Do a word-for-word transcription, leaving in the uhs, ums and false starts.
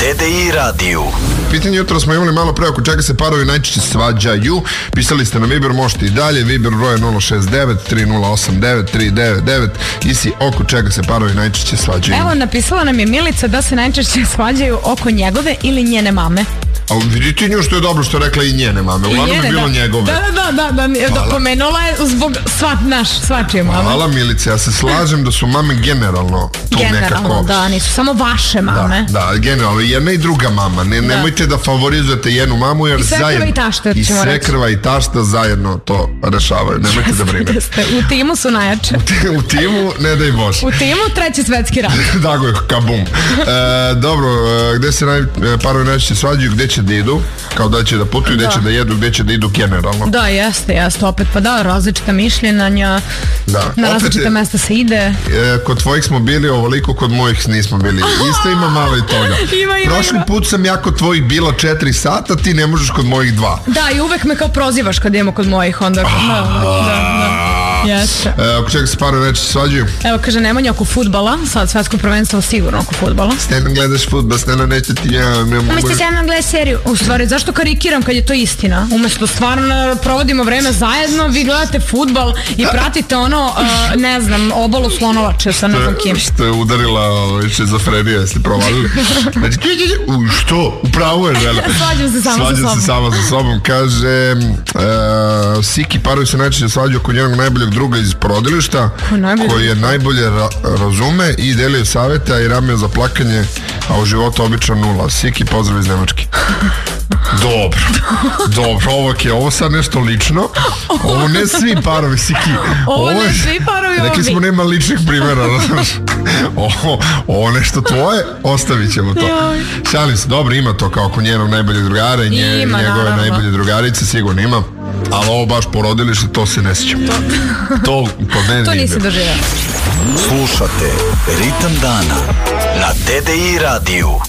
D D I radiju. Pitanje jutro smo imali malo pre oko čega se parovi najčešće svađaju. Pisali ste na Viber, možete i dalje. Viber broj nula šest devet tri nula osam devet tri devet devet. Isi, oko čega se parovi najčešće svađaju? Evo, napisala nam je Milica da se najčešće svađaju oko njegove ili njene mame. A vidite nju što je dobro što je rekla i njene mame. Uglavnom je bilo da. njegove. Da, da, da, da, da pomenula je zbog sva, naš, svačije mame. Hvala Milice, ja se slažem da su mame generalno tu generalno, nekako. Da, nisu samo vaše mame. Da, da, generalno, jedna i druga mama. Ne, da. Nemojte da favorizujete jednu mamu jer I sve zajedno... krva i tašta, I ćemo sve reći. krva i tašta zajedno to rešavaju. Nemojte da brinete. U timu su najjače. U timu, ne daj Bože. U timu treći svetski rat. Tako je, kabum. E, dobro, e, gde se naj, parovi najčešće svađaju, gde će da idu? Kao da će da putuju, gde će da jedu, gde će da idu generalno. Da, jeste, jeste. Opet pa da, različita mišljenja, da. Na različite mesta se ide. E, kod tvojih smo bili ovoliko, kod mojih nismo bili. Isto ima malo i toga. Ima, ima, Prošli ima. put sam ja kod tvojih bila četiri sata, ti ne možeš kod mojih dva. Da, i uvek me kao prozivaš kad idemo kod mojih, onda... Da, da, da. Jeste. E, oko čega se parovi najčešće svađaju? Evo, kaže, Nemanja oko fudbala, sad svetsko prvenstvo sigurno oko fudbala. Steno gledaš fudbal, Steno neće ti ja, ne mogu... Umesto Steno gleda seriju. U stvari, zašto karikiram kad je to istina? Umesto stvarno provodimo vreme zajedno, vi gledate fudbal i pratite ono, uh, ne znam, obalu slonovače sa ne znam kim. Što je udarila ovaj, šizofrenija, jeste provalili. Znači, u, što? Upravo je žena. Svađam se sama Svađam sa sobom. se sama sa sobom. Kaže, uh, Siki parovi se najčešće svađaju oko njenog najboljeg druga iz porodilišta, koji je najbolje ra razume i delio savjeta i ramio za plakanje, a u životu obično nula. Siki, pozdrav iz Nemačke. Dobro, dobro, ovo je ovo sad nešto lično. Ovo ne svi parovi, Siki. Ovo ne svi parovi, rekli smo nema ličnih primjera. ovo, ovo nešto tvoje, ostavit ćemo to. Šalim se, dobro, ima to kao oko njenog najboljeg drugara i nje, ima, njegove naravno. najbolje drugarice, sigurno ima. Ali ovo baš porodilište, to se ne sjećam. To kod mene To nije nisi bilo. doživao. Slušate Ritam dana na D D I radiju.